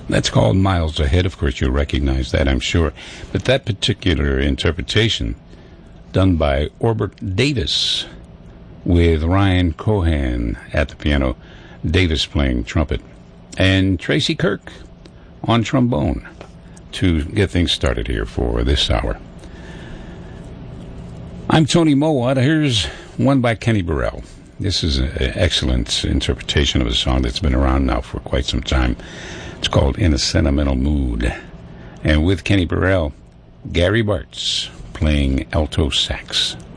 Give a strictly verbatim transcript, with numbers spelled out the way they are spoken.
That's called Miles Ahead. Of course, you'll recognize that, I'm sure. But that particular interpretation, done by Orbert Davis, with Ryan Cohan at the piano, Davis playing trumpet, and Tracy Kirk on trombone, to get things started here for this hour. I'm Tony Mowat. Here's one by Kenny Burrell. This is an excellent interpretation of a song that's been around now for quite some time. It's called In a Sentimental Mood. And with Kenny Burrell, Gary Bartz playing alto sax.